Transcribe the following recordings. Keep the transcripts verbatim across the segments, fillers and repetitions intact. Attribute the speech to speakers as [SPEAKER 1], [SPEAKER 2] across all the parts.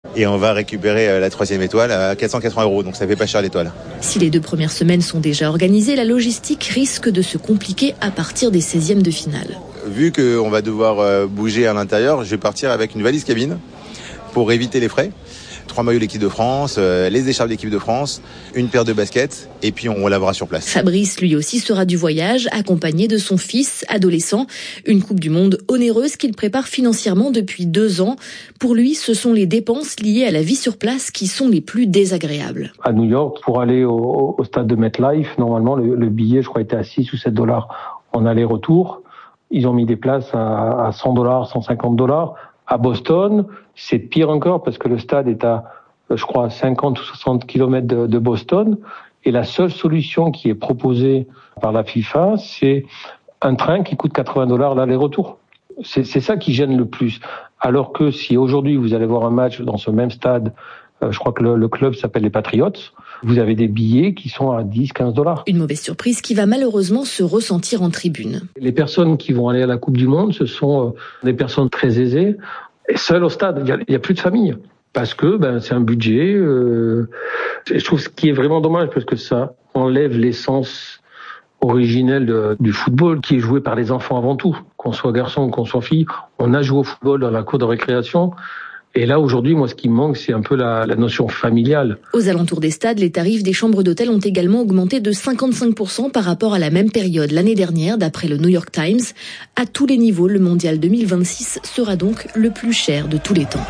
[SPEAKER 1] Et on va récupérer la troisième étoile à quatre cent quatre-vingts euros, donc ça fait pas cher l'étoile.
[SPEAKER 2] Si les deux premières semaines sont déjà organisées, la logistique risque de se compliquer à partir des seizièmes de finale.
[SPEAKER 1] Vu qu'on va devoir bouger à l'intérieur, je vais partir avec une valise cabine pour éviter les frais. Trois maillots de l'équipe de France, euh, les écharpes de l'équipe de France, une paire de baskets, et puis on lavera sur place.
[SPEAKER 2] Fabrice, lui aussi, sera du voyage, accompagné de son fils, adolescent. Une Coupe du Monde onéreuse qu'il prépare financièrement depuis deux ans. Pour lui, ce sont les dépenses liées à la vie sur place qui sont les plus désagréables.
[SPEAKER 3] À New York, pour aller au, au stade de MetLife, normalement, le, le billet, je crois, était à six ou sept dollars en aller-retour. Ils ont mis des places à, à cent dollars, cent cinquante dollars. À Boston, c'est pire encore parce que le stade est à, je crois, cinquante ou soixante kilomètres de, de Boston. Et la seule solution qui est proposée par la FIFA, c'est un train qui coûte quatre-vingts dollars l'aller-retour. C'est, c'est ça qui gêne le plus. Alors que si aujourd'hui vous allez voir un match dans ce même stade, euh, je crois que le, le club s'appelle les Patriots, vous avez des billets qui sont à dix, quinze dollars.
[SPEAKER 2] Une mauvaise surprise qui va malheureusement se ressentir en tribune.
[SPEAKER 3] Les personnes qui vont aller à la Coupe du Monde, ce sont des personnes très aisées. Et seules au stade, il n'y a, il y a plus de famille. Parce que ben, c'est un budget. Euh, je trouve ce qui est vraiment dommage, parce que ça enlève l'essence originelle de, du football, qui est joué par les enfants avant tout. Qu'on soit garçon ou qu'on soit fille, on a joué au football dans la cour de récréation. Et là, aujourd'hui, moi, ce qui me manque, c'est un peu la, la notion familiale.
[SPEAKER 2] Aux alentours des stades, les tarifs des chambres d'hôtel ont également augmenté de cinquante-cinq pour cent par rapport à la même période l'année dernière, d'après le New York Times. À tous les niveaux, le Mondial deux mille vingt-six sera donc le plus cher de tous les temps.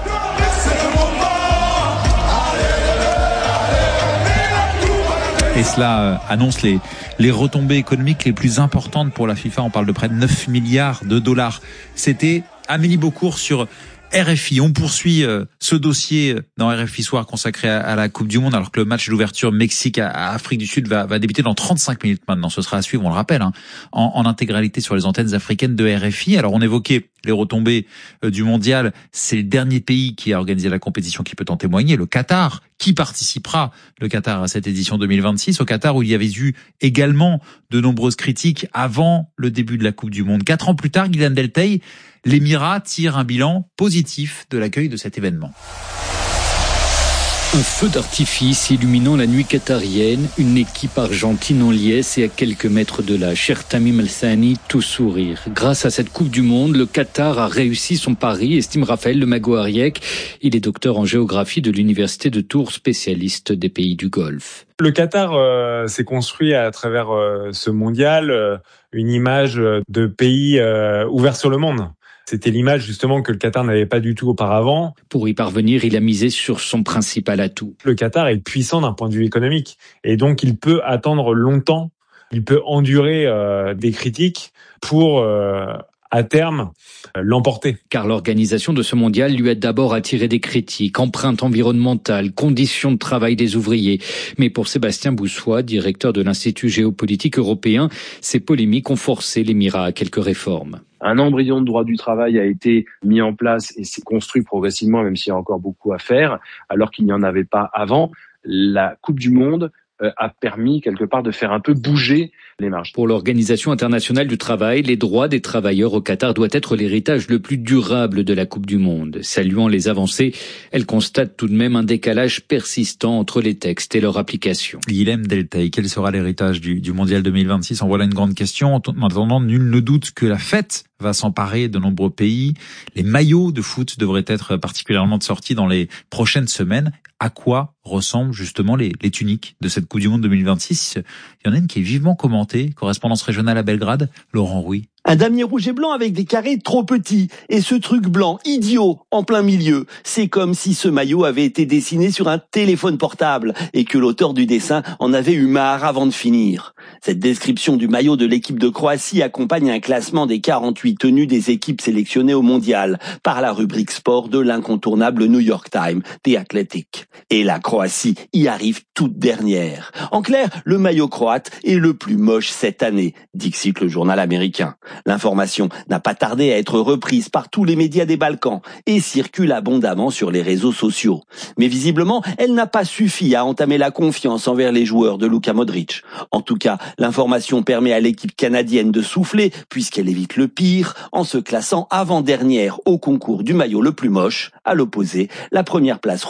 [SPEAKER 4] Et cela annonce les, les retombées économiques les plus importantes pour la FIFA. On parle de près de neuf milliards de dollars. C'était Amélie Beaucourt sur R F I. On poursuit euh, ce dossier dans R F I Soir consacré à, à la Coupe du Monde, alors que le match d'ouverture Mexique à, à Afrique du Sud va, va débuter dans trente-cinq minutes maintenant. Ce sera à suivre, on le rappelle, hein, en, en intégralité sur les antennes africaines de R F I. Alors on évoquait les retombées euh, du mondial. C'est le dernier pays qui a organisé la compétition qui peut en témoigner, le Qatar. Qui participera, le Qatar, à cette édition deux mille vingt-six, au Qatar où il y avait eu également de nombreuses critiques avant le début de la Coupe du Monde. Quatre ans plus tard, Guylaine Delteil, l'Émirat tire un bilan positif de l'accueil de cet événement.
[SPEAKER 5] Un feu d'artifice illuminant la nuit qatarienne, une équipe argentine en liesse et à quelques mètres de là, cher Tamim El Thani, tout sourire. Grâce à cette Coupe du Monde, le Qatar a réussi son pari, estime Raphaël Le Mago-Ariec. Il est docteur en géographie de l'Université de Tours, spécialiste des pays du Golfe.
[SPEAKER 6] Le Qatar euh, s'est construit à travers euh, ce mondial euh, une image de pays euh, ouvert sur le monde. C'était l'image justement que le Qatar n'avait pas du tout auparavant.
[SPEAKER 5] Pour y parvenir, il a misé sur son principal atout.
[SPEAKER 6] Le Qatar est puissant d'un point de vue économique et donc il peut attendre longtemps, il peut endurer euh, des critiques pour euh, à terme l'emporter.
[SPEAKER 5] Car l'organisation de ce mondial lui a d'abord attiré des critiques, empreinte environnementale, conditions de travail des ouvriers. Mais pour Sébastien Boussois, directeur de l'Institut géopolitique européen, ces polémiques ont forcé l'Émirat à quelques réformes.
[SPEAKER 7] Un embryon de droit du travail a été mis en place et s'est construit progressivement, même s'il y a encore beaucoup à faire, alors qu'il n'y en avait pas avant. La Coupe du Monde a permis quelque part de faire un peu bouger les marges.
[SPEAKER 5] Pour l'Organisation internationale du travail, les droits des travailleurs au Qatar doivent être l'héritage le plus durable de la Coupe du Monde. Saluant les avancées, elle constate tout de même un décalage persistant entre les textes et leur application.
[SPEAKER 4] Guylaine Delteil, quel sera l'héritage du, du Mondial deux mille vingt-six? En voilà une grande question. En attendant, nul ne doute que la fête va s'emparer de nombreux pays. Les maillots de foot devraient être particulièrement sortis dans les prochaines semaines. À quoi ressemblent justement les, les tuniques de cette Coupe du Monde deux mille vingt-six? Il y en a une qui est vivement commentée. Correspondance régionale à Belgrade, Laurent Rouy.
[SPEAKER 8] Un damier rouge et blanc avec des carrés trop petits et ce truc blanc idiot en plein milieu. C'est comme si ce maillot avait été dessiné sur un téléphone portable et que l'auteur du dessin en avait eu marre avant de finir. Cette description du maillot de l'équipe de Croatie accompagne un classement des quarante-huit tenues des équipes sélectionnées au mondial par la rubrique sport de l'incontournable New York Times, The Athletic. Et la Croatie y arrive toute dernière. En clair, le maillot croate est le plus moche cette année, dixit le journal américain. L'information n'a pas tardé à être reprise par tous les médias des Balkans et circule abondamment sur les réseaux sociaux. Mais visiblement, elle n'a pas suffi à entamer la confiance envers les joueurs de Luka Modric. En tout cas, l'information permet à l'équipe canadienne de souffler puisqu'elle évite le pire en se classant avant-dernière au concours du maillot le plus moche. À l'opposé, la première place